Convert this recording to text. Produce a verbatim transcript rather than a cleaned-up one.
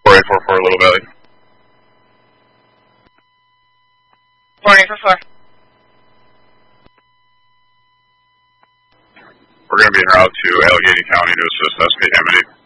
four eight four four, Little Valley. four eight four four. We're going to be en route to Allegheny County to assist S K Amity.